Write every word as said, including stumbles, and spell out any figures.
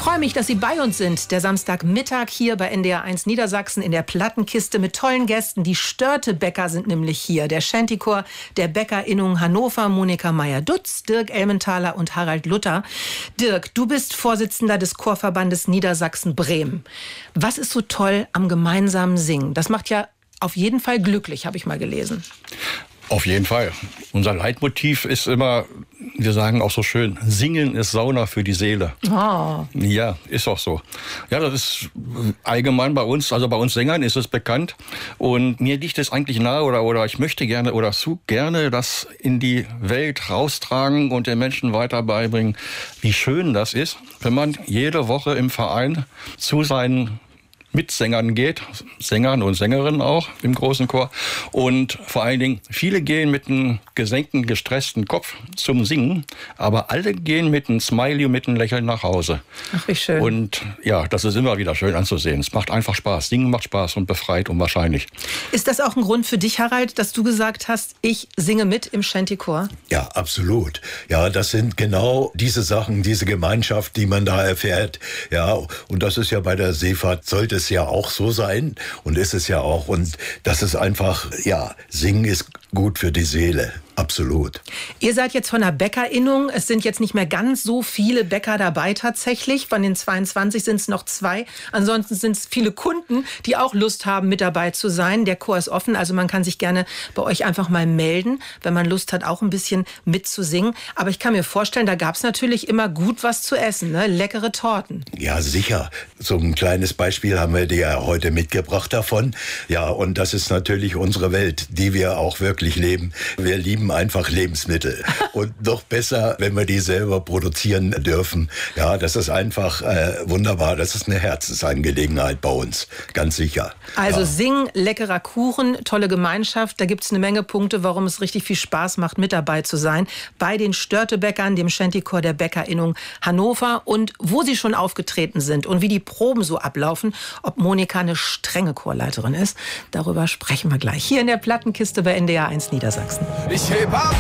freue mich, dass Sie bei uns sind. Der Samstagmittag hier bei N D R eins Niedersachsen in der Plattenkiste mit tollen Gästen. Die Störtebäcker sind nämlich hier. Der Shantychor der BäckerInnung Hannover, Monika Meyer-Dutz, Dirk Ellmenthaler und Harald Luther. Dirk, du bist Vorsitzender des Chorverbandes Niedersachsen-Bremen. Was ist so toll am gemeinsamen Singen? Das macht ja auf jeden Fall glücklich, habe ich mal gelesen. Auf jeden Fall. Unser Leitmotiv ist immer, wir sagen auch so schön, Singen ist Sauna für die Seele. Oh. Ja, ist auch so. Ja, das ist allgemein bei uns, also bei uns Sängern ist es bekannt. Und mir liegt es eigentlich nahe oder, oder ich möchte gerne oder zu gerne das in die Welt raustragen und den Menschen weiter beibringen, wie schön das ist, wenn man jede Woche im Verein zu seinen Mitsängern geht, Sängern und Sängerinnen auch im großen Chor. Und vor allen Dingen, viele gehen mit einem gesenkten, gestressten Kopf zum Singen, aber alle gehen mit einem Smiley und mit einem Lächeln nach Hause. Ach, wie schön. Und ja, das ist immer wieder schön anzusehen. Es macht einfach Spaß. Singen macht Spaß und befreit unwahrscheinlich. Ist das auch ein Grund für dich, Harald, dass du gesagt hast, ich singe mit im Shantychor? Ja, absolut. Ja, das sind genau diese Sachen, diese Gemeinschaft, die man da erfährt. Ja, und das ist ja bei der Seefahrt, sollte es ja auch so sein und ist es ja auch. Und das ist einfach, ja, Singen ist gut für die Seele. Absolut. Ihr seid jetzt von der BäckerInnung. Es sind jetzt nicht mehr ganz so viele Bäcker dabei tatsächlich. Von den zweiundzwanzig sind es noch zwei. Ansonsten sind es viele Kunden, die auch Lust haben, mit dabei zu sein. Der Chor ist offen, also man kann sich gerne bei euch einfach mal melden, wenn man Lust hat, auch ein bisschen mitzusingen. Aber ich kann mir vorstellen, da gab es natürlich immer gut was zu essen, ne? Leckere Torten. Ja, sicher. So ein kleines Beispiel haben wir dir ja heute mitgebracht davon. Ja, und das ist natürlich unsere Welt, die wir auch wirklich leben. Wir lieben einfach Lebensmittel. Und noch besser, wenn wir die selber produzieren dürfen. Ja, das ist einfach äh, wunderbar. Das ist eine Herzensangelegenheit bei uns. Ganz sicher. Also ja. Singen, leckerer Kuchen, tolle Gemeinschaft. Da gibt es eine Menge Punkte, warum es richtig viel Spaß macht, mit dabei zu sein. Bei den Störtebäckern, dem Shantychor der BäckerInnung Hannover. Und wo sie schon aufgetreten sind und wie die Proben so ablaufen, ob Monika eine strenge Chorleiterin ist, darüber sprechen wir gleich. Hier in der Plattenkiste bei N D R eins Niedersachsen. Ich heb ab